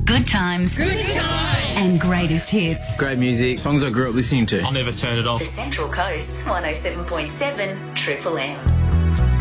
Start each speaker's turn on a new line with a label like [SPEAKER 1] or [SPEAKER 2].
[SPEAKER 1] Good times. Good times. And greatest hits.
[SPEAKER 2] Great music. Songs I grew up listening to.
[SPEAKER 3] I'll never turn it off.
[SPEAKER 1] The Central Coast's 107.7 Triple M.